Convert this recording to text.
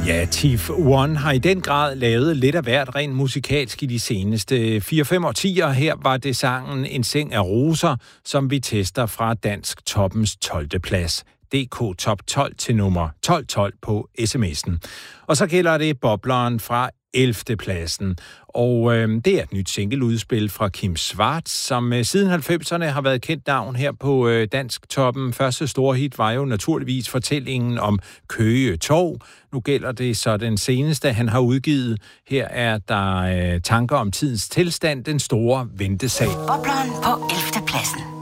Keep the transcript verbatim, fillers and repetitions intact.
Ja, Thief One har i den grad lavet lidt af hvert rent musikalsk i de seneste fire fem årtier. Her var det sangen En seng af roser, som vi tester fra Dansk Toppens tolvte plads. D K Top tolv til nummer tolv tolv på sms'en. Og så gælder det bobleren fra ellevte pladsen. Og øh, det er et nyt singleudspil fra Kim Schwartz, som øh, siden halvfemserne har været kendt navn her på øh, Dansk Toppen. Første store hit var jo naturligvis fortællingen om Køge Torv. Nu gælder det så den seneste, han har udgivet. Her er der øh, tanker om tidens tilstand, den store ventesag. Bobleren på ellevte pladsen.